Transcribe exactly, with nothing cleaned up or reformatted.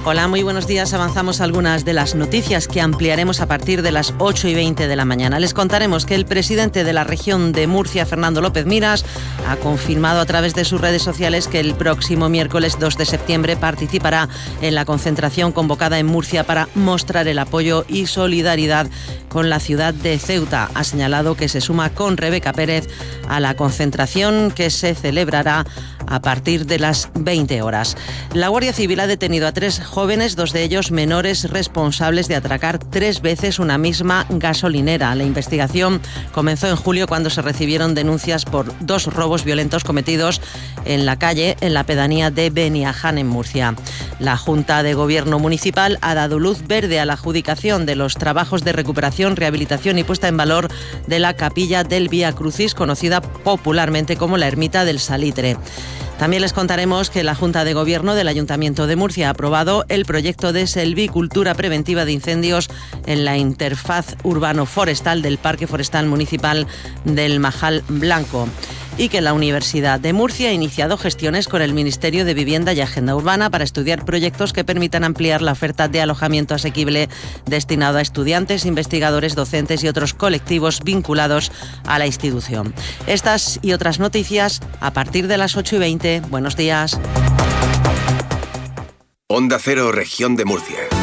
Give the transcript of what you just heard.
Hola, muy buenos días. Avanzamos algunas de las noticias que ampliaremos a partir de las ocho y veinte de la mañana. Les contaremos que el presidente de la región de Murcia, Fernando López Miras, ha confirmado a través de sus redes sociales que el próximo miércoles dos de septiembre participará en la concentración convocada en Murcia para mostrar el apoyo y solidaridad con la ciudad de Ceuta. Ha señalado que se suma con Rebeca Pérez a la concentración que se celebrará a partir de las veinte horas. La Guardia Civil ha detenido a tres jóvenes, dos de ellos menores, responsables de atracar tres veces una misma gasolinera. La investigación comenzó en julio cuando se recibieron denuncias por dos robos violentos cometidos en la calle, en la pedanía de Beniaján, en Murcia. La Junta de Gobierno Municipal ha dado luz verde a la adjudicación de los trabajos de recuperación, rehabilitación y puesta en valor de la capilla del Vía Crucis, conocida popularmente como la Ermita del Salitre. También les contaremos que la Junta de Gobierno del Ayuntamiento de Murcia ha aprobado el proyecto de selvicultura preventiva de incendios en la interfaz urbano-forestal del Parque Forestal Municipal del Majal Blanco, y que la Universidad de Murcia ha iniciado gestiones con el Ministerio de Vivienda y Agenda Urbana para estudiar proyectos que permitan ampliar la oferta de alojamiento asequible destinado a estudiantes, investigadores, docentes y otros colectivos vinculados a la institución. Estas y otras noticias a partir de las ocho y veinte. Buenos días. Onda Cero, Región de Murcia.